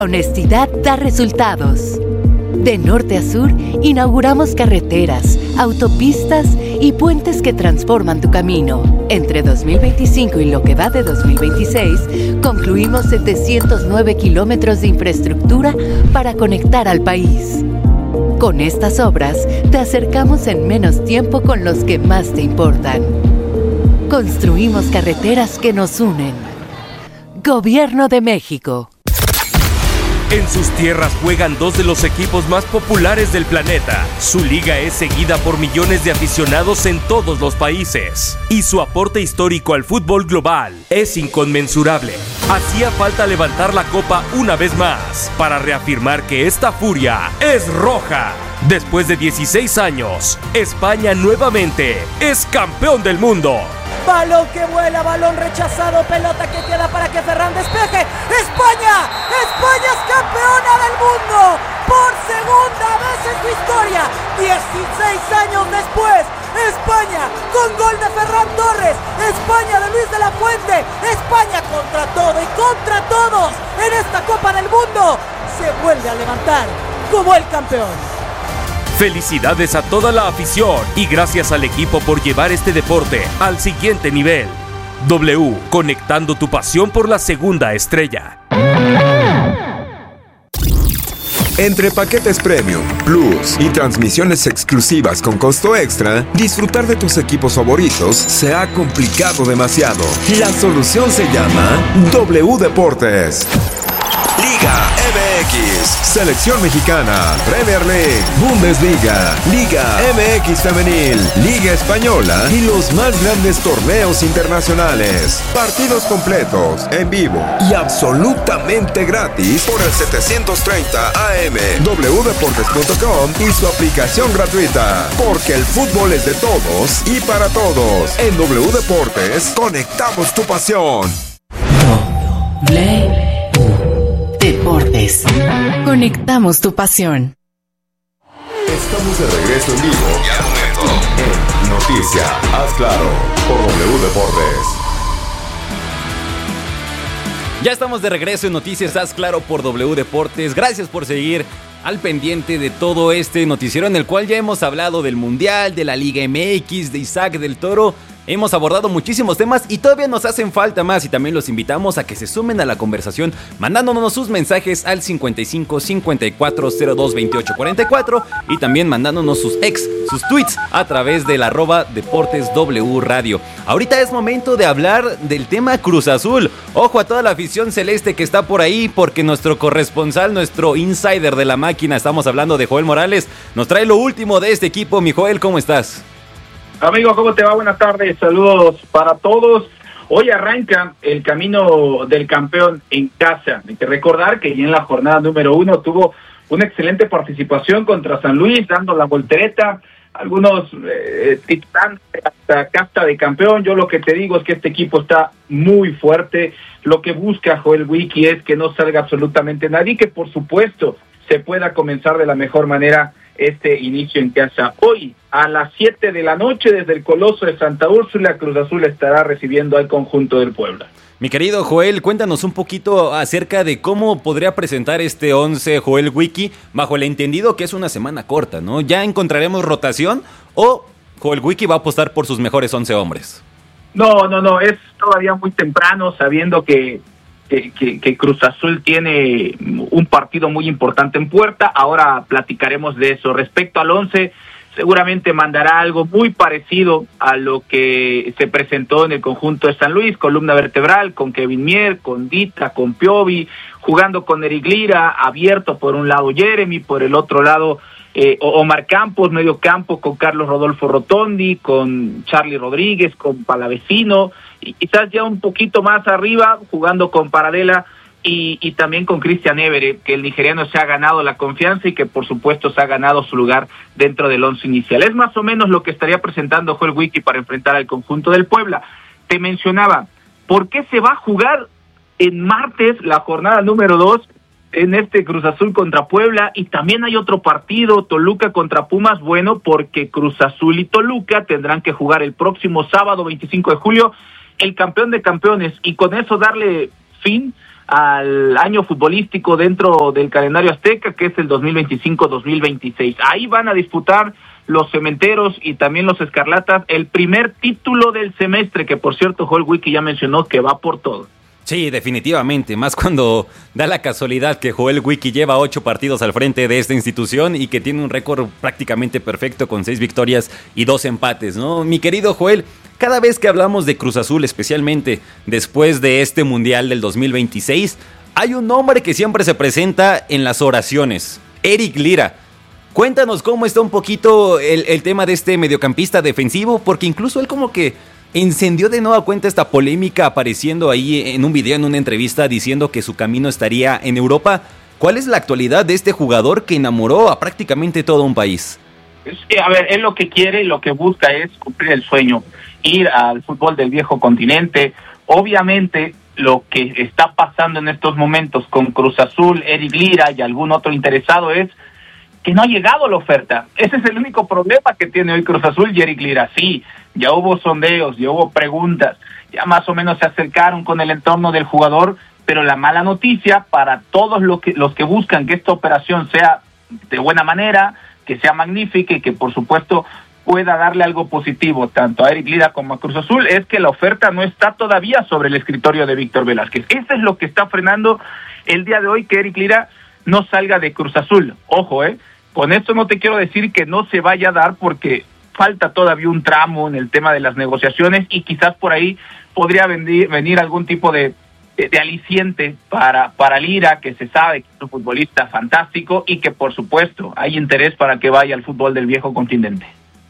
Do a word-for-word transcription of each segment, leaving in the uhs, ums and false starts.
Honestidad da resultados. De norte a sur, inauguramos carreteras, autopistas y puentes que transforman tu camino. Entre dos mil veinticinco y lo que va de dos mil veintiséis, concluimos setecientos nueve kilómetros de infraestructura para conectar al país. Con estas obras, te acercamos en menos tiempo con los que más te importan. Construimos carreteras que nos unen. Gobierno de México. En sus tierras juegan dos de los equipos más populares del planeta. Su liga es seguida por millones de aficionados en todos los países. Y su aporte histórico al fútbol global es inconmensurable. Hacía falta levantar la copa una vez más para reafirmar que esta furia es roja. Después de dieciséis años, España nuevamente es campeón del mundo. Balón que vuela, balón rechazado, pelota que queda para que Ferran despeje. ¡España! ¡España es campeona del mundo! Por segunda vez en su historia, dieciséis años después, España con gol de Ferran Torres, España de Luis de la Fuente, España contra todo y contra todos en esta Copa del Mundo, se vuelve a levantar como el campeón. Felicidades a toda la afición y gracias al equipo por llevar este deporte al siguiente nivel. W, conectando tu pasión por la segunda estrella. Entre paquetes Premium, Plus y transmisiones exclusivas con costo extra, disfrutar de tus equipos favoritos se ha complicado demasiado. La solución se llama W Deportes. Liga M X, Selección Mexicana, Premier League, Bundesliga, Liga M X Femenil, Liga Española y los más grandes torneos internacionales. Partidos completos, en vivo y absolutamente gratis por el setecientos treinta A M, w deportes punto com y su aplicación gratuita. Porque el fútbol es de todos y para todos. En W Deportes, conectamos tu pasión. W Deportes. Conectamos tu pasión. Estamos de regreso en vivo y al momento en Noticia, haz claro, por W Deportes. Ya estamos de regreso en Noticias Haz Claro por W Deportes. Gracias por seguir al pendiente de todo este noticiero en el cual ya hemos hablado del Mundial, de la Liga M X, de Isaac del Toro. Hemos abordado muchísimos temas y todavía nos hacen falta más y también los invitamos a que se sumen a la conversación mandándonos sus mensajes al cincuenta y cinco, cincuenta y cuatro, cero dos, veintiocho, cuarenta y cuatro y también mandándonos sus ex, sus tweets a través del arroba Deportes W Radio. Ahorita es momento de hablar del tema Cruz Azul. Ojo a toda la afición celeste que está por ahí porque nuestro corresponsal, nuestro insider de la máquina, estamos hablando de Joel Morales, nos trae lo último de este equipo. Mi Joel, ¿cómo estás? Amigo, ¿cómo te va? Buenas tardes, saludos para todos. Hoy arranca el camino del campeón en casa. Hay que recordar que ya en la jornada número uno tuvo una excelente participación contra San Luis, dando la voltereta, algunos eh, titulando hasta casta de campeón. Yo lo que te digo es que este equipo está muy fuerte. Lo que busca Joel Wiki es que no salga absolutamente nadie y que por supuesto se pueda comenzar de la mejor manera este inicio en casa. Hoy a las siete de la noche desde el Coloso de Santa Úrsula, Cruz Azul estará recibiendo al conjunto del Puebla. Mi querido Joel, cuéntanos un poquito acerca de cómo podría presentar este once Joel Wiki, bajo el entendido que es una semana corta, ¿no? ¿Ya encontraremos rotación o Joel Wiki va a apostar por sus mejores once hombres? No, no, no, es todavía muy temprano, sabiendo que Que, que, que Cruz Azul tiene un partido muy importante en puerta. Ahora platicaremos de eso. Respecto al once, seguramente mandará algo muy parecido a lo que se presentó en el conjunto de San Luis, columna vertebral, con Kevin Mier, con Dita, con Piovi, jugando con Eric Lira, abierto por un lado Jeremy, por el otro lado eh, Omar Campos, medio campo con Carlos Rodolfo Rotondi, con Charlie Rodríguez, con Palavecino, y quizás ya un poquito más arriba, jugando con Paradela y, y también con Christian Evere, que el nigeriano se ha ganado la confianza y que por supuesto se ha ganado su lugar dentro del once inicial. Es más o menos lo que estaría presentando Joel Wiki para enfrentar al conjunto del Puebla. Te mencionaba, ¿por qué se va a jugar en martes la jornada número dos en este Cruz Azul contra Puebla? Y también hay otro partido, Toluca contra Pumas, bueno, porque Cruz Azul y Toluca tendrán que jugar el próximo sábado veinticinco de julio el campeón de campeones, y con eso darle fin al año futbolístico dentro del calendario azteca, que es el dos mil veinticinco dos mil veintiséis. Ahí van a disputar los cementeros y también los escarlatas el primer título del semestre, que por cierto Joel Wiki ya mencionó que va por todo. Sí, definitivamente, más cuando da la casualidad que Joel Wiki lleva ocho partidos al frente de esta institución y que tiene un récord prácticamente perfecto con seis victorias y dos empates, ¿no? Mi querido Joel, cada vez que hablamos de Cruz Azul, especialmente después de este Mundial del dos mil veintiséis, hay un nombre que siempre se presenta en las oraciones, Eric Lira. Cuéntanos cómo está un poquito el, el tema de este mediocampista defensivo, porque incluso él como que encendió de nueva cuenta esta polémica apareciendo ahí en un video, en una entrevista, diciendo que su camino estaría en Europa. ¿Cuál es la actualidad de este jugador que enamoró a prácticamente todo un país? Es que, a ver, él lo que quiere y lo que busca es cumplir el sueño, ir al fútbol del viejo continente. Obviamente, lo que está pasando en estos momentos con Cruz Azul, Eric Lira y algún otro interesado es que no ha llegado la oferta. Ese es el único problema que tiene hoy Cruz Azul y Eric Lira. Sí, ya hubo sondeos, ya hubo preguntas, ya más o menos se acercaron con el entorno del jugador, pero la mala noticia para todos los que, los que buscan que esta operación sea de buena manera, que sea magnífica y que por supuesto pueda darle algo positivo tanto a Eric Lira como a Cruz Azul, es que la oferta no está todavía sobre el escritorio de Víctor Velázquez. Eso es lo que está frenando el día de hoy que Eric Lira no salga de Cruz Azul. Ojo, eh, con esto no te quiero decir que no se vaya a dar, porque falta todavía un tramo en el tema de las negociaciones y quizás por ahí podría venir, venir algún tipo de, de, de aliciente para, para Lira, que se sabe que es un futbolista fantástico y que por supuesto hay interés para que vaya al fútbol del viejo continente.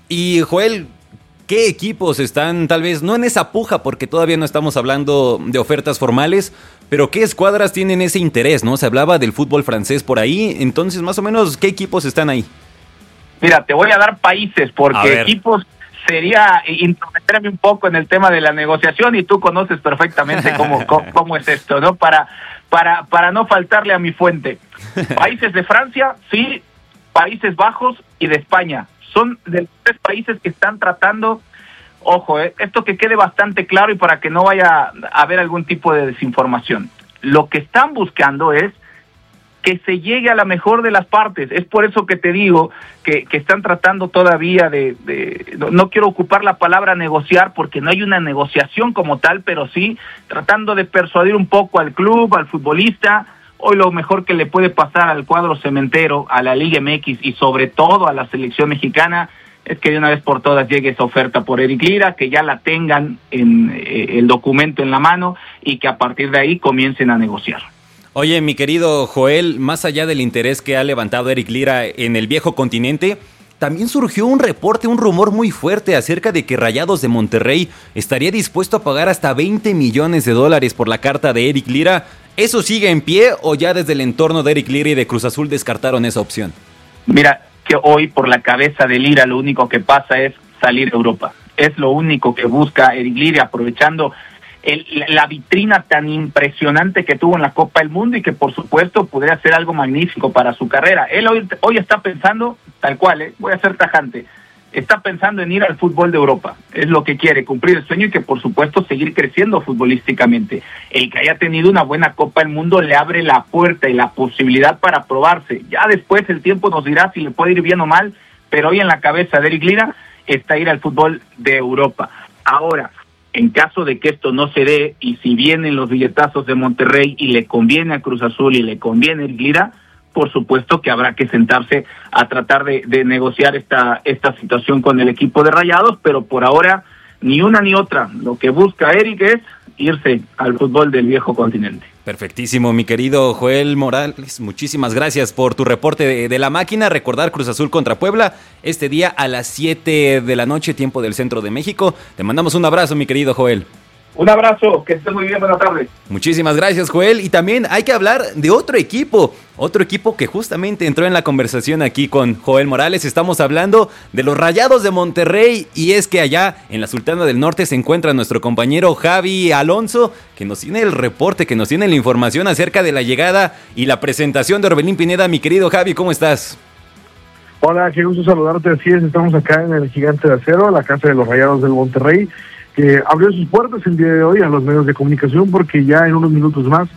Y Joel, ¿qué equipos están tal vez, no en esa puja porque todavía no estamos hablando de ofertas formales, pero qué escuadras tienen ese interés, ¿no? Se hablaba del fútbol francés por ahí, entonces más o menos, ¿qué equipos están ahí? Mira, te voy a dar países, porque equipos sería intrometerme un poco en el tema de la negociación y tú conoces perfectamente cómo, cómo, cómo es esto, ¿no? Para, para, para no faltarle a mi fuente. Países de Francia, sí, Países Bajos y de España. Son de los tres países que están tratando, ojo, eh, esto que quede bastante claro y para que no vaya a haber algún tipo de desinformación. Lo que están buscando es que se llegue a la mejor de las partes. Es por eso que te digo que, que están tratando todavía de, de no, no quiero ocupar la palabra negociar porque no hay una negociación como tal, pero sí tratando de persuadir un poco al club, al futbolista. Hoy lo mejor que le puede pasar al cuadro cementero, a la Liga M X y sobre todo a la selección mexicana es que de una vez por todas llegue esa oferta por Eric Lira, que ya la tengan en eh, el documento en la mano y que a partir de ahí comiencen a negociar. Oye, mi querido Joel, más allá del interés que ha levantado Eric Lira en el viejo continente, también surgió un reporte, un rumor muy fuerte acerca de que Rayados de Monterrey estaría dispuesto a pagar hasta veinte millones de dólares por la carta de Eric Lira. ¿Eso sigue en pie o ya desde el entorno de Eric Lira y de Cruz Azul descartaron esa opción? Mira, que hoy por la cabeza de Lira lo único que pasa es salir a Europa. Es lo único que busca Eric Lira, aprovechando el, la vitrina tan impresionante que tuvo en la Copa del Mundo y que por supuesto podría ser algo magnífico para su carrera. Él hoy, hoy está pensando, tal cual, ¿eh? Voy a ser tajante, está pensando en ir al fútbol de Europa. Es lo que quiere, cumplir el sueño y que por supuesto seguir creciendo futbolísticamente. El que haya tenido una buena Copa del Mundo le abre la puerta y la posibilidad para probarse. Ya después el tiempo nos dirá si le puede ir bien o mal, pero hoy en la cabeza de Eric Lira está ir al fútbol de Europa. Ahora, en caso de que esto no se dé y si vienen los billetazos de Monterrey y le conviene a Cruz Azul y le conviene a Eric Lira, por supuesto que habrá que sentarse a tratar de, de negociar esta, esta situación con el equipo de Rayados, pero por ahora ni una ni otra. Lo que busca Eric es irse al fútbol del viejo continente. Perfectísimo, mi querido Joel Morales, muchísimas gracias por tu reporte de, de la máquina. Recordar Cruz Azul contra Puebla este día a las siete de la noche, tiempo del centro de México. Te mandamos un abrazo, mi querido Joel. Un abrazo, que estés muy bien, buenas tardes. Muchísimas gracias, Joel. Y también hay que hablar de otro equipo, otro equipo que justamente entró en la conversación aquí con Joel Morales. Estamos hablando de los Rayados de Monterrey, y es que allá en la Sultana del Norte se encuentra nuestro compañero Javi Alonso, que nos tiene el reporte, que nos tiene la información acerca de la llegada y la presentación de Orbelín Pineda. Mi querido Javi, ¿cómo estás? Hola, qué gusto saludarte. Así es, estamos acá en el Gigante de Acero, la casa de los Rayados del Monterrey, que abrió sus puertas el día de hoy a los medios de comunicación porque ya en unos minutos más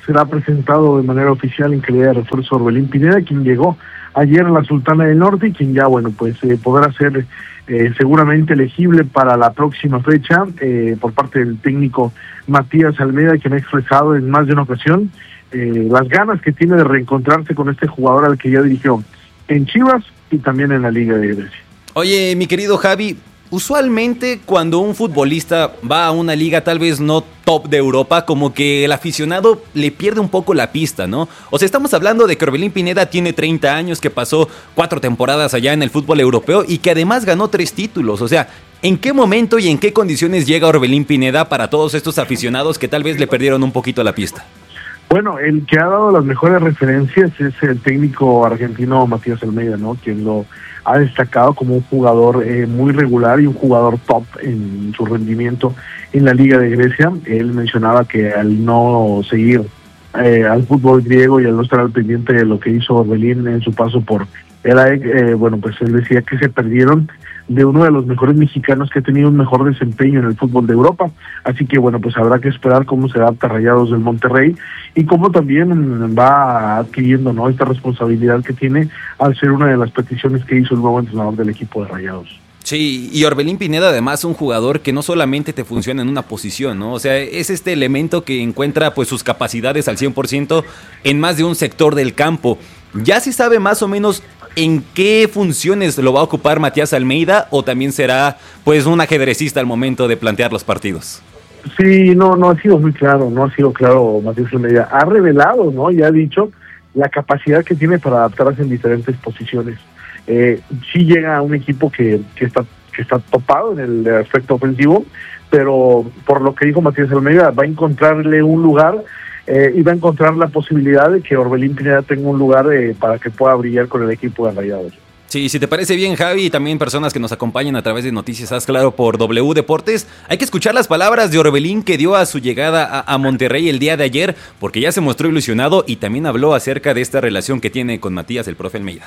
será presentado de manera oficial en calidad de refuerzo Orbelín Pineda, quien llegó ayer a la Sultana del Norte y quien ya, bueno, pues eh, podrá ser eh, seguramente elegible para la próxima fecha eh, por parte del técnico Matías Almeida, quien ha expresado en más de una ocasión eh, las ganas que tiene de reencontrarse con este jugador al que ya dirigió en Chivas y también en la Liga de Grecia. Oye, mi querido Javi, usualmente cuando un futbolista va a una liga tal vez no top de Europa, como que el aficionado le pierde un poco la pista, ¿no? O sea, estamos hablando de que Orbelín Pineda tiene treinta años, que pasó cuatro temporadas allá en el fútbol europeo y que además ganó tres títulos. O sea, ¿en qué momento y en qué condiciones llega Orbelín Pineda para todos estos aficionados que tal vez le perdieron un poquito la pista? Bueno, el que ha dado las mejores referencias es el técnico argentino Matías Almeida, ¿no? Quien lo ha destacado como un jugador eh, muy regular y un jugador top en su rendimiento en la Liga de Grecia. Él mencionaba que al no seguir eh, al fútbol griego y al no estar al pendiente de lo que hizo Orbelín en su paso por el A E C, eh, bueno, pues él decía que se perdieron de uno de los mejores mexicanos que ha tenido un mejor desempeño en el fútbol de Europa. Así que bueno, pues habrá que esperar cómo se adapta Rayados del Monterrey y cómo también va adquiriendo, ¿no?, esta responsabilidad que tiene al ser una de las peticiones que hizo el nuevo entrenador del equipo de Rayados. Sí, y Orbelín Pineda además un jugador que no solamente te funciona en una posición, ¿no? O sea, es este elemento que encuentra pues sus capacidades al cien por ciento en más de un sector del campo. ¿Ya se sabe más o menos en qué funciones lo va a ocupar Matías Almeida o también será pues un ajedrecista al momento de plantear los partidos? Sí, no, no ha sido muy claro, no ha sido claro Matías Almeida. Ha revelado, ¿no?, y ha dicho la capacidad que tiene para adaptarse en diferentes posiciones. Eh, sí llega a un equipo que, que está que está topado en el aspecto ofensivo, pero por lo que dijo Matías Almeida, va a encontrarle un lugar eh, y va a encontrar la posibilidad de que Orbelín Pineda tenga un lugar eh, para que pueda brillar con el equipo de Rayados. Sí, si te parece bien, Javi, y también personas que nos acompañan a través de Noticias Haz Claro por W Deportes, hay que escuchar las palabras de Orbelín que dio a su llegada a, a Monterrey el día de ayer, porque ya se mostró ilusionado y también habló acerca de esta relación que tiene con Matías, el profe Almeida.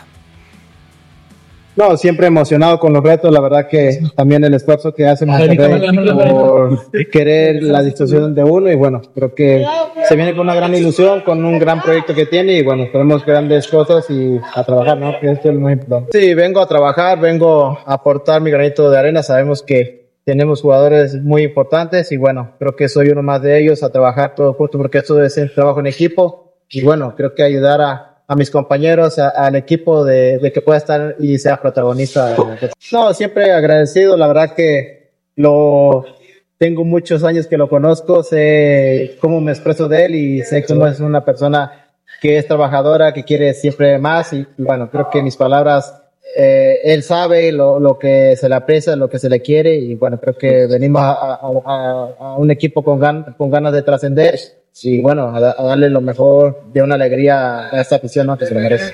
No, siempre emocionado con los retos, la verdad que también el esfuerzo que hace Monterrey por querer la distorsión de uno y bueno, creo que se viene con una gran ilusión, con un gran proyecto que tiene y bueno, esperemos grandes cosas y a trabajar, ¿no? Que esto es muy importante. Sí, vengo a trabajar, vengo a aportar mi granito de arena, sabemos que tenemos jugadores muy importantes y bueno, creo que soy uno más de ellos, a trabajar todo juntos porque esto es el trabajo en equipo y bueno, creo que ayudar a a mis compañeros, a, al equipo de, de que pueda estar y sea protagonista. No, siempre agradecido, la verdad que lo tengo muchos años que lo conozco, sé cómo me expreso de él y sé cómo es una persona que es trabajadora, que quiere siempre más y, y bueno, creo que mis palabras, eh, él sabe lo, lo que se le aprecia, lo que se le quiere y bueno, creo que venimos a, a, a, a un equipo con, gan, con ganas de trascender. Sí, bueno, a, a darle lo mejor de una alegría a esta afición, ¿no?, que se lo merece.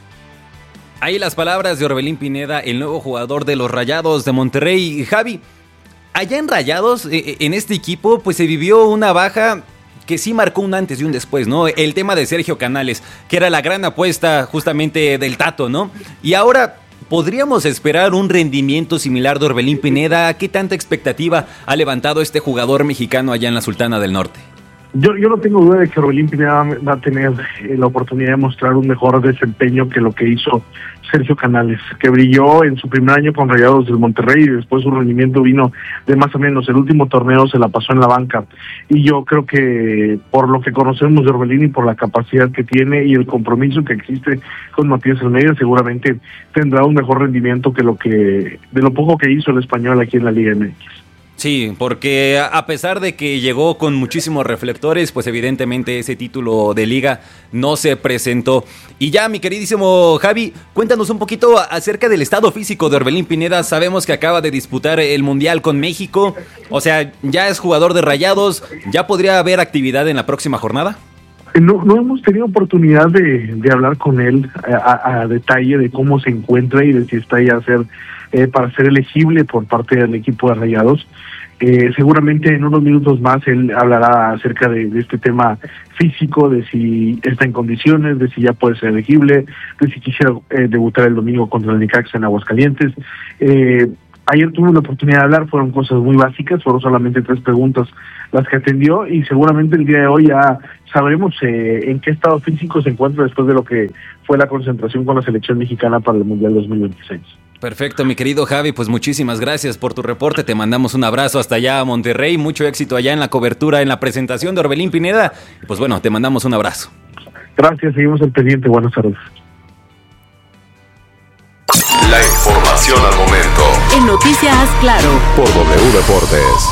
Ahí las palabras de Orbelín Pineda, el nuevo jugador de los Rayados de Monterrey. Javi, allá en Rayados, en este equipo, pues se vivió una baja que sí marcó un antes y un después, ¿no? El tema de Sergio Canales, que era la gran apuesta justamente del Tato, ¿no? Y ahora ¿podríamos esperar un rendimiento similar de Orbelín Pineda? ¿Qué tanta expectativa ha levantado este jugador mexicano allá en la Sultana del Norte? Yo, yo no tengo duda de que Orbelín Pineda va a tener eh, la oportunidad de mostrar un mejor desempeño que lo que hizo Sergio Canales, que brilló en su primer año con Rayados del Monterrey y después su rendimiento vino de más o menos. El último torneo se la pasó en la banca y yo creo que por lo que conocemos de Orbelín y por la capacidad que tiene y el compromiso que existe con Matías Almeida, seguramente tendrá un mejor rendimiento que lo que de lo poco que hizo el español aquí en la Liga M X. Sí, porque a pesar de que llegó con muchísimos reflectores, pues evidentemente ese título de liga no se presentó. Y ya, mi queridísimo Javi, cuéntanos un poquito acerca del estado físico de Orbelín Pineda. Sabemos que acaba de disputar el Mundial con México, o sea, ya es jugador de Rayados, ¿ya podría haber actividad en la próxima jornada? No, no hemos tenido oportunidad de, de hablar con él a, a detalle de cómo se encuentra y de si está ya a ser, eh, para ser elegible por parte del equipo de Rayados. Eh, seguramente en unos minutos más él hablará acerca de, de este tema físico, de si está en condiciones, de si ya puede ser elegible, de si quisiera eh, debutar el domingo contra el Necaxa en Aguascalientes. Eh, Ayer tuve la oportunidad de hablar, fueron cosas muy básicas, fueron solamente tres preguntas las que atendió y seguramente el día de hoy ya sabremos eh, en qué estado físico se encuentra después de lo que fue la concentración con la selección mexicana para el Mundial dos mil veintiséis. Perfecto, mi querido Javi, pues muchísimas gracias por tu reporte, te mandamos un abrazo hasta allá a Monterrey, mucho éxito allá en la cobertura, en la presentación de Orbelín Pineda, y pues bueno, te mandamos un abrazo. Gracias, seguimos al pendiente, buenas tardes. La información al momento. En Noticias Claro. Por W Deportes.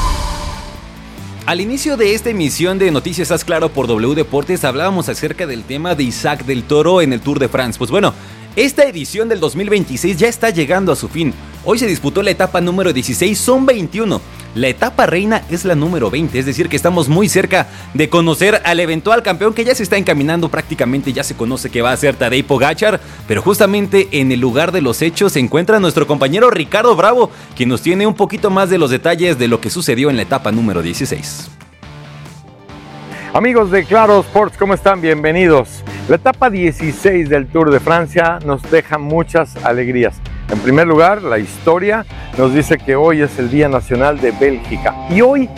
Al inicio de esta emisión de Noticias Haz Claro por W Deportes hablábamos acerca del tema de Isaac del Toro en el Tour de France. Pues bueno, esta edición del dos mil veintiséis ya está llegando a su fin. Hoy se disputó la etapa número dieciséis, son veintiuno. La etapa reina es la número veinte, es decir que estamos muy cerca de conocer al eventual campeón que ya se está encaminando prácticamente, ya se conoce que va a ser Tadej Pogačar, pero justamente en el lugar de los hechos se encuentra nuestro compañero Ricardo Bravo, quien nos tiene un poquito más de los detalles de lo que sucedió en la etapa número dieciséis. Amigos de Claro Sports, ¿cómo están? Bienvenidos. La etapa dieciséis del Tour de Francia nos deja muchas alegrías. En primer lugar, la historia nos dice que hoy es el Día Nacional de Bélgica y hoy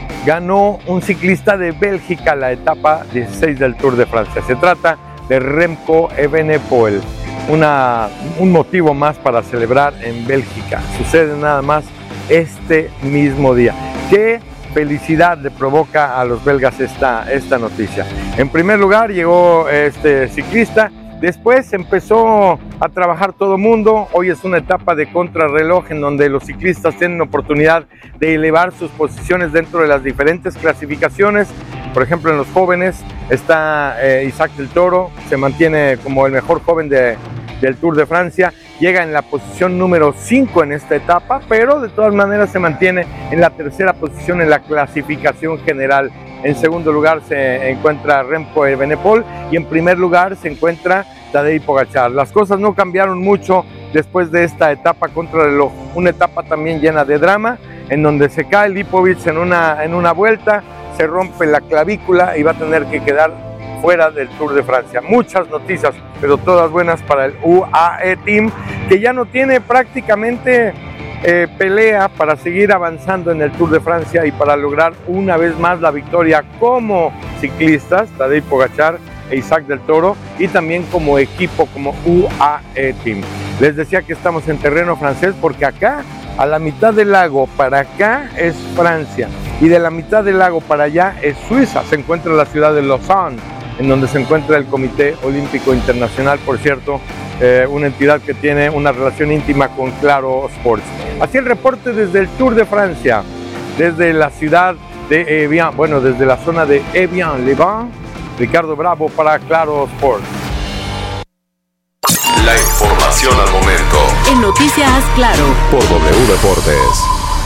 ganó un ciclista de Bélgica la etapa dieciséis del Tour de Francia. Se trata de Remco Evenepoel, una, un motivo más para celebrar en Bélgica. Sucede nada más este mismo día. ¿Qué felicidad le provoca a los belgas esta, esta noticia? En primer lugar llegó este ciclista, después empezó a trabajar todo mundo. Hoy es una etapa de contrarreloj en donde los ciclistas tienen oportunidad de elevar sus posiciones dentro de las diferentes clasificaciones. Por ejemplo, en los jóvenes está eh, Isaac del Toro, se mantiene como el mejor joven de, del Tour de Francia. Llega en la posición número cinco en esta etapa, pero de todas maneras se mantiene en la tercera posición en la clasificación general. En segundo lugar se encuentra Remco Evenepoel y en primer lugar se encuentra Tadej Pogačar. Las cosas no cambiaron mucho después de esta etapa contrarreloj, una etapa también llena de drama, en donde se cae Lipovic en una, en una vuelta, se rompe la clavícula y va a tener que quedar fuera del Tour de Francia. Muchas noticias, pero todas buenas para el U A E Team, que ya no tiene prácticamente eh, pelea para seguir avanzando en el Tour de Francia y para lograr una vez más la victoria como ciclistas, Tadej Pogačar e Isaac del Toro, y también como equipo, como U A E Team. Les decía que estamos en terreno francés porque acá, a la mitad del lago para acá es Francia y de la mitad del lago para allá es Suiza. Se encuentra la ciudad de Lausanne, en donde se encuentra el Comité Olímpico Internacional, por cierto, eh, una entidad que tiene una relación íntima con Claro Sports. Así el reporte desde el Tour de Francia, desde la ciudad de Evian, bueno, desde la zona de Evian-les-Bains, Ricardo Bravo para Claro Sports. La información al momento. En Noticias Claro. Por W Deportes.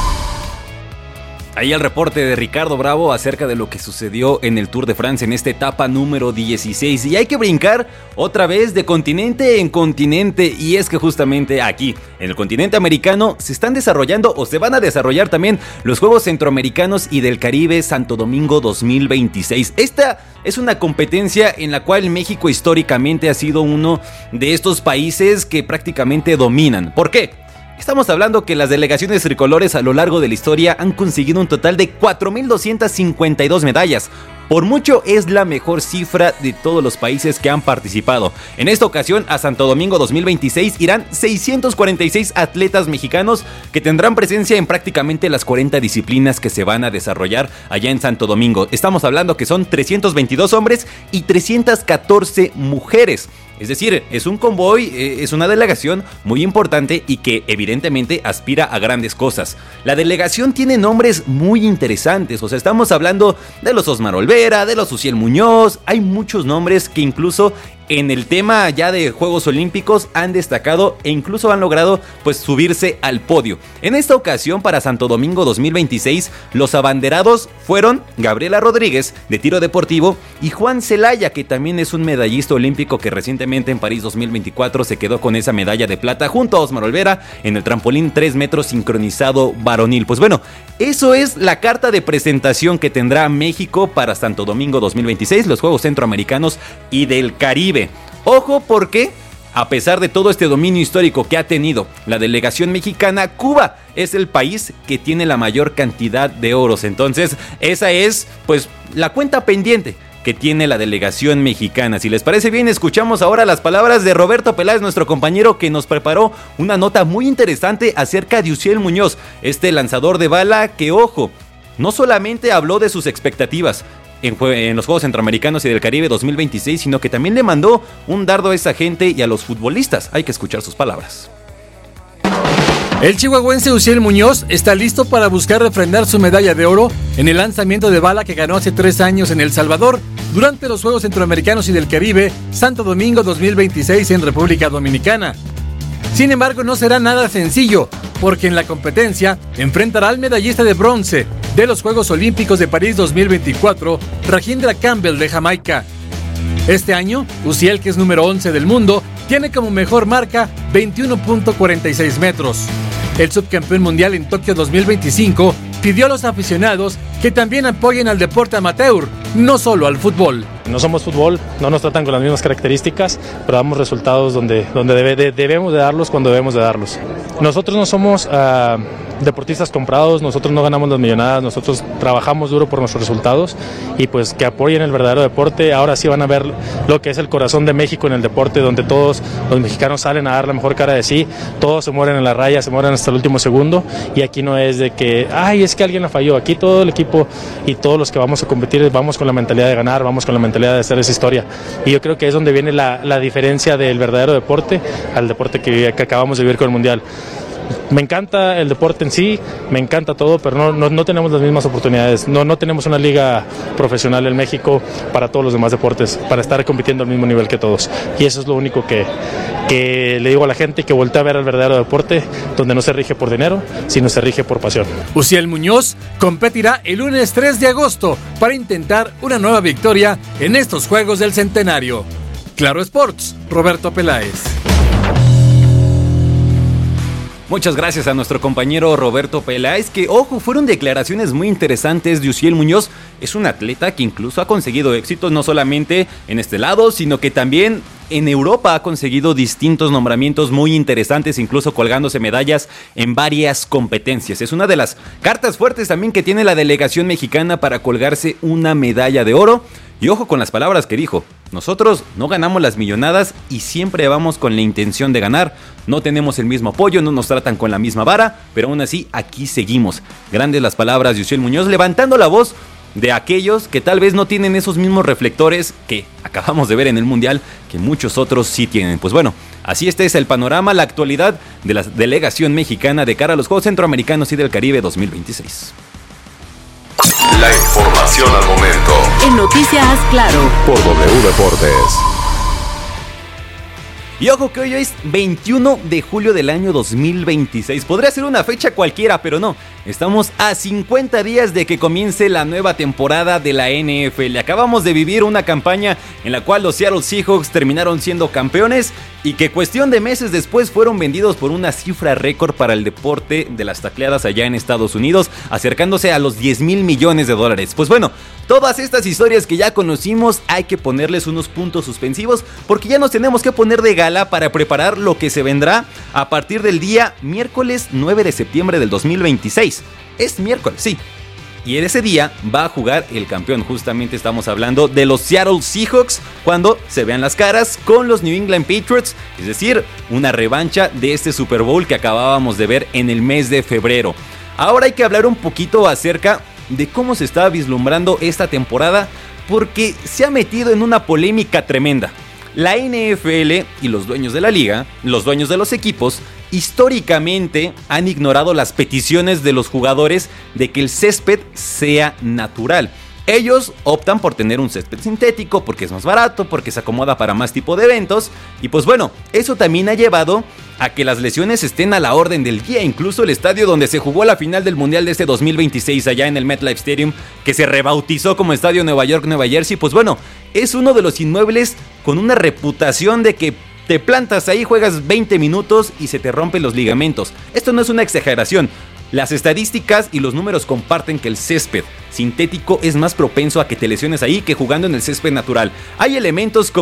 Ahí el reporte de Ricardo Bravo acerca de lo que sucedió en el Tour de Francia en esta etapa número dieciséis. Y hay que brincar otra vez de continente en continente, y es que justamente aquí, en el continente americano, se están desarrollando o se van a desarrollar también los Juegos Centroamericanos y del Caribe Santo Domingo dos mil veintiséis. Esta es una competencia en la cual México históricamente ha sido uno de estos países que prácticamente dominan. ¿Por qué? Estamos hablando que las delegaciones tricolores a lo largo de la historia han conseguido un total de cuatro mil doscientas cincuenta y dos medallas. Por mucho es la mejor cifra de todos los países que han participado. En esta ocasión a Santo Domingo dos mil veintiséis irán seiscientos cuarenta y seis atletas mexicanos que tendrán presencia en prácticamente las cuarenta disciplinas que se van a desarrollar allá en Santo Domingo. Estamos hablando que son trescientos veintidós hombres y trescientas catorce mujeres. Es decir, es un convoy, eh, es una delegación muy importante y que evidentemente aspira a grandes cosas. La delegación tiene nombres muy interesantes, o sea, estamos hablando de los Osmar Olvera, de los Uciel Muñoz, hay muchos nombres que incluso en el tema ya de Juegos Olímpicos han destacado e incluso han logrado pues subirse al podio. En esta ocasión para Santo Domingo dos mil veintiséis los abanderados fueron Gabriela Rodríguez de tiro deportivo y Juan Celaya, que también es un medallista olímpico que recientemente en París dos mil veinticuatro se quedó con esa medalla de plata junto a Osmar Olvera en el trampolín tres metros sincronizado varonil. Pues bueno, eso es la carta de presentación que tendrá México para Santo Domingo dos mil veintiséis, los Juegos Centroamericanos y del Caribe. Ojo porque A pesar de todo este dominio histórico que ha tenido la delegación mexicana, Cuba es el país que tiene la mayor cantidad de oros. Entonces, esa es, pues, la cuenta pendiente que tiene la delegación mexicana. Si les parece bien, escuchamos ahora las palabras de Roberto Peláez, nuestro compañero, que nos preparó una nota muy interesante acerca de Uziel Muñoz, este lanzador de bala que, ojo, no solamente habló de sus expectativas En, en los Juegos Centroamericanos y del Caribe dos mil veintiséis, sino que también le mandó un dardo a esa gente y a los futbolistas. Hay que escuchar sus palabras. El chihuahuense Uziel Muñoz está listo para buscar refrendar su medalla de oro en el lanzamiento de bala que ganó hace tres años en El Salvador durante los Juegos Centroamericanos y del Caribe Santo Domingo dos mil veintiséis en República Dominicana. Sin embargo, no será nada sencillo, porque en la competencia enfrentará al medallista de bronce de los Juegos Olímpicos de París dos mil veinticuatro, Rajindra Campbell de Jamaica. Este año, Uziel, que es número once del mundo, tiene como mejor marca veintiuno punto cuarenta y seis metros. El subcampeón mundial en Tokio dos mil veinticinco pidió a los aficionados que también apoyen al deporte amateur, no solo al fútbol. No somos fútbol, no nos tratan con las mismas características, pero damos resultados donde, donde debe, de, debemos de darlos cuando debemos de darlos. Nosotros no somos uh, deportistas comprados, nosotros no ganamos las millonadas, nosotros trabajamos duro por nuestros resultados y pues que apoyen el verdadero deporte. Ahora sí van a ver lo que es el corazón de México en el deporte, donde todos los mexicanos salen a dar la mejor cara de sí, todos se mueren en la raya, se mueren hasta el último segundo, y aquí no es de que, ay, es que alguien la falló. Aquí todo el equipo y todos los que vamos a competir vamos con la mentalidad de ganar, vamos con la mentalidad de hacer esa historia, y yo creo que es donde viene la, la diferencia del verdadero deporte al deporte que, que acabamos de vivir con el Mundial. Me encanta el deporte en sí, me encanta todo, pero no, no, no tenemos las mismas oportunidades, no, no tenemos una liga profesional en México para todos los demás deportes, para estar compitiendo al mismo nivel que todos, y eso es lo único que, que le digo a la gente, que voltee a ver el verdadero deporte, donde no se rige por dinero, sino se rige por pasión. Uziel Muñoz competirá el lunes tres de agosto para intentar una nueva victoria en estos Juegos del Centenario. Claro Sports, Roberto Peláez. Muchas gracias a nuestro compañero Roberto Peláez, que, ojo, fueron declaraciones muy interesantes de Uziel Muñoz. Es un atleta que incluso ha conseguido éxitos no solamente en este lado, sino que también en Europa ha conseguido distintos nombramientos muy interesantes, incluso colgándose medallas en varias competencias. Es una de las cartas fuertes también que tiene la delegación mexicana para colgarse una medalla de oro. Y ojo con las palabras que dijo: nosotros no ganamos las millonadas y siempre vamos con la intención de ganar. No tenemos el mismo apoyo, no nos tratan con la misma vara, pero aún así aquí seguimos. Grandes las palabras de Uziel Muñoz, levantando la voz de aquellos que tal vez no tienen esos mismos reflectores que acabamos de ver en el Mundial, que muchos otros sí tienen. Pues bueno, así este es el panorama, la actualidad de la delegación mexicana de cara a los Juegos Centroamericanos y del Caribe dos mil veintiséis. La información al momento. En Noticias Claro. Por W Deportes. Y ojo que hoy es veintiuno de julio del año dos mil veintiséis. Podría ser una fecha cualquiera, pero no. Estamos a cincuenta días de que comience la nueva temporada de la N F L. Acabamos de vivir una campaña en la cual los Seattle Seahawks terminaron siendo campeones y que cuestión de meses después fueron vendidos por una cifra récord para el deporte de las tacleadas allá en Estados Unidos, acercándose a los diez mil millones de dólares. Pues bueno, todas estas historias que ya conocimos hay que ponerles unos puntos suspensivos, porque ya nos tenemos que poner de gala para preparar lo que se vendrá a partir del día miércoles nueve de septiembre del dos mil veintiséis. Es miércoles, sí. Y en ese día va a jugar el campeón. Justamente estamos hablando de los Seattle Seahawks cuando se vean las caras con los New England Patriots. Es decir, una revancha de este Super Bowl que acabábamos de ver en el mes de febrero. Ahora hay que hablar un poquito acerca de cómo se está vislumbrando esta temporada, porque se ha metido en una polémica tremenda. La N F L y los dueños de la liga, los dueños de los equipos, históricamente han ignorado las peticiones de los jugadores de que el césped sea natural. Ellos optan por tener un césped sintético porque es más barato, porque se acomoda para más tipo de eventos. Y pues bueno, eso también ha llevado a que las lesiones estén a la orden del día. Incluso el estadio donde se jugó la final del Mundial de este dos mil veintiséis, allá en el MetLife Stadium, que se rebautizó como Estadio Nueva York, Nueva Jersey, pues bueno, es uno de los inmuebles con una reputación de que te plantas ahí, juegas veinte minutos y se te rompen los ligamentos. Esto no es una exageración. Las estadísticas y los números comparten que el césped sintético es más propenso a que te lesiones ahí que jugando en el césped natural. Hay elementos como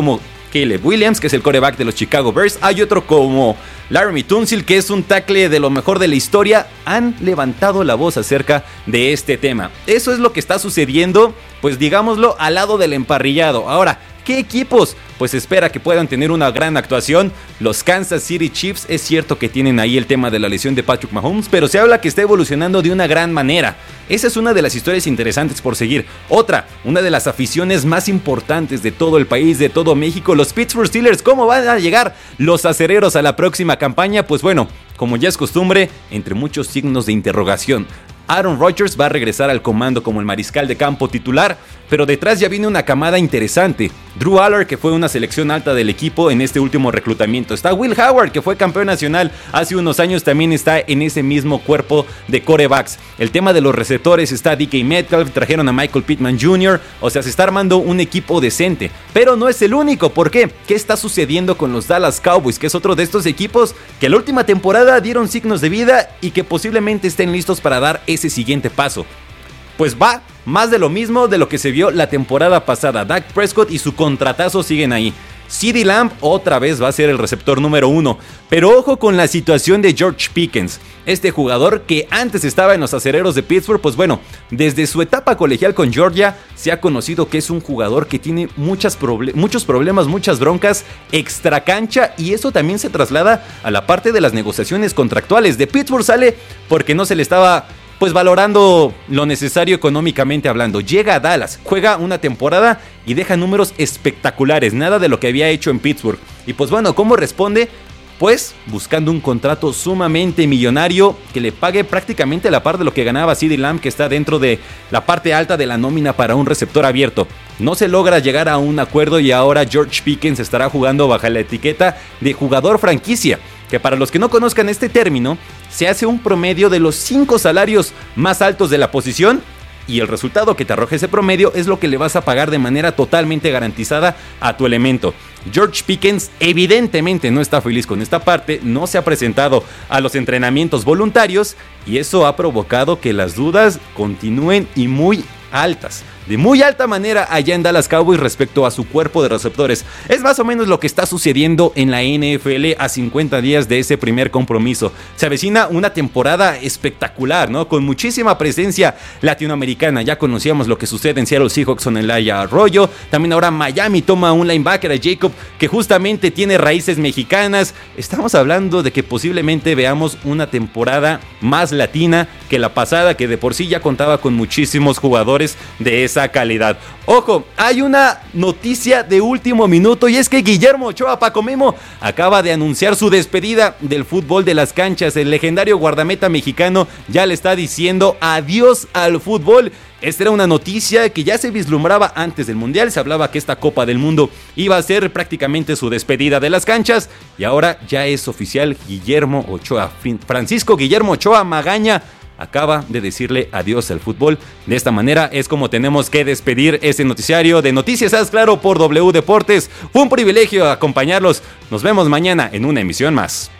Caleb Williams, que es el quarterback de los Chicago Bears. Hay otro como Laramie Tunsil, que es un tackle de lo mejor de la historia. Han levantado la voz acerca de este tema. Eso es lo que está sucediendo, pues digámoslo, al lado del emparrillado. Ahora, ¿qué equipos? Pues espera que puedan tener una gran actuación. Los Kansas City Chiefs, es cierto que tienen ahí el tema de la lesión de Patrick Mahomes, pero se habla que está evolucionando de una gran manera. Esa es una de las historias interesantes por seguir. Otra, una de las aficiones más importantes de todo el país, de todo México, los Pittsburgh Steelers. ¿Cómo van a llegar los acereros a la próxima campaña? Pues bueno, como ya es costumbre, entre muchos signos de interrogación. Aaron Rodgers va a regresar al comando como el mariscal de campo titular, pero detrás ya viene una camada interesante. Drew Aller, que fue una selección alta del equipo en este último reclutamiento. Está Will Howard, que fue campeón nacional hace unos años, también está en ese mismo cuerpo de quarterbacks. El tema de los receptores está D K Metcalf, trajeron a Michael Pittman junior, o sea, se está armando un equipo decente. Pero no es el único, ¿por qué? ¿Qué está sucediendo con los Dallas Cowboys? Que es otro de estos equipos que la última temporada dieron signos de vida y que posiblemente estén listos para dar ese siguiente paso. Pues va más de lo mismo de lo que se vio la temporada pasada. Dak Prescott y su contratazo siguen ahí. CeeDee Lamb otra vez va a ser el receptor número uno. Pero ojo con la situación de George Pickens. Este jugador que antes estaba en los acereros de Pittsburgh, pues bueno, desde su etapa colegial con Georgia se ha conocido que es un jugador que tiene muchas proble- muchos problemas, muchas broncas extra cancha, y eso también se traslada a la parte de las negociaciones contractuales. De Pittsburgh sale porque no se le estaba pues valorando lo necesario económicamente hablando. Llega a Dallas, juega una temporada y deja números espectaculares, nada de lo que había hecho en Pittsburgh. Y pues bueno, ¿cómo responde? Pues buscando un contrato sumamente millonario que le pague prácticamente la par de lo que ganaba CeeDee Lamb, que está dentro de la parte alta de la nómina para un receptor abierto. No se logra llegar a un acuerdo y ahora George Pickens estará jugando bajo la etiqueta de jugador franquicia, que para los que no conozcan este término, se hace un promedio de los cinco salarios más altos de la posición, y el resultado que te arroja ese promedio es lo que le vas a pagar de manera totalmente garantizada a tu elemento. George Pickens evidentemente no está feliz con esta parte, no se ha presentado a los entrenamientos voluntarios, y eso ha provocado que las dudas continúen y muy altas, de muy alta manera allá en Dallas Cowboys respecto a su cuerpo de receptores. Es más o menos lo que está sucediendo en la N F L a cincuenta días de ese primer compromiso. Se avecina una temporada espectacular, ¿no? Con muchísima presencia latinoamericana. Ya conocíamos lo que sucede en Seattle Seahawks con Elaya Arroyo. También ahora Miami toma un linebacker, a Jacob, que justamente tiene raíces mexicanas. Estamos hablando de que posiblemente veamos una temporada más latina que la pasada, que de por sí ya contaba con muchísimos jugadores de esa calidad. Ojo, hay una noticia de último minuto, y es que Guillermo Ochoa, Paco Memo, acaba de anunciar su despedida del fútbol de las canchas. El legendario guardameta mexicano ya le está diciendo adiós al fútbol. Esta era una noticia que ya se vislumbraba antes del Mundial. Se hablaba que esta Copa del Mundo iba a ser prácticamente su despedida de las canchas, y ahora ya es oficial. Guillermo Ochoa, Francisco Guillermo Ochoa Magaña, acaba de decirle adiós al fútbol. De esta manera es como tenemos que despedir ese noticiario de Noticias Haz Claro por W Deportes. Fue un privilegio acompañarlos. Nos vemos mañana en una emisión más.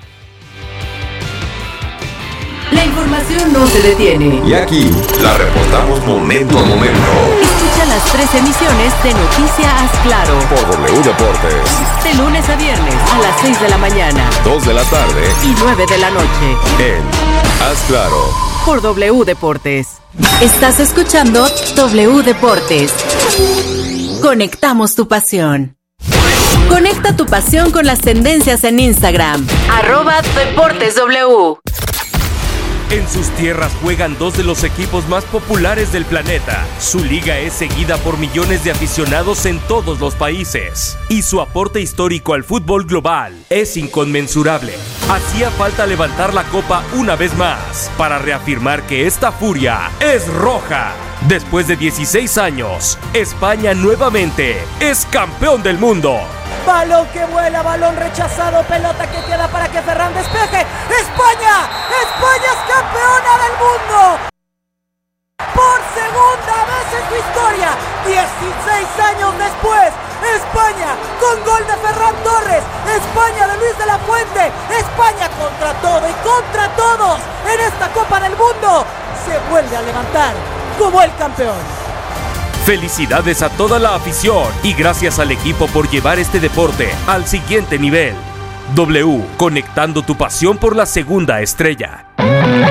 La información no se detiene. Y aquí la reportamos momento a momento. Escucha las tres emisiones de Noticias Haz Claro por W Deportes. De lunes a viernes a las seis de la mañana, dos de la tarde y nueve de la noche. En Haz Claro por W Deportes. Estás escuchando W Deportes. Conectamos tu pasión. Conecta tu pasión con las tendencias en Instagram. Arroba Deportes W. En sus tierras juegan dos de los equipos más populares del planeta. Su liga es seguida por millones de aficionados en todos los países. Y su aporte histórico al fútbol global es inconmensurable. Hacía falta levantar la copa una vez más para reafirmar que esta furia es roja. Después de dieciséis años, España nuevamente es campeón del mundo. Balón que vuela, balón rechazado, pelota que queda para que Ferran despeje. ¡España! ¡España es campeona del mundo! Por segunda vez en su historia, dieciséis años después, España con gol de Ferran Torres, España de Luis de la Fuente, España contra todo y contra todos en esta Copa del Mundo se vuelve a levantar como el campeón. Felicidades a toda la afición y gracias al equipo por llevar este deporte al siguiente nivel. W, conectando tu pasión por la segunda estrella.